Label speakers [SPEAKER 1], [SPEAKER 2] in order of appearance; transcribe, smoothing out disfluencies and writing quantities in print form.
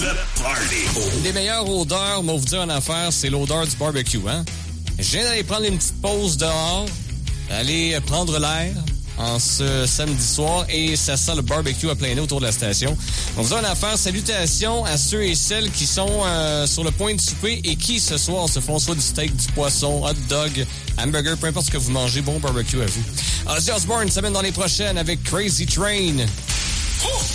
[SPEAKER 1] Le Party.
[SPEAKER 2] Une des meilleures odeurs, moi vous dire en affaire, c'est l'odeur du barbecue, hein? Je viens d'aller prendre une petite pause dehors, aller prendre l'air en ce samedi soir et ça sent le barbecue à plein nez autour de la station. On vous dit en affaire, salutations à ceux et celles qui sont sur le point de souper et qui ce soir se font soit du steak, du poisson, hot dog, hamburger, peu importe ce que vous mangez, bon barbecue à vous. Ozzy Osbourne s'amène dans les prochaines avec Crazy Train.